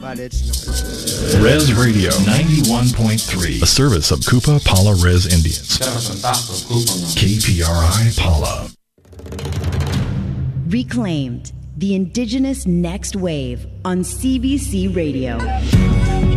Res Radio 91.3, a service of Kupa Pala Res Indians. KPRI Pala. Reclaimed, the indigenous next wave on CBC Radio.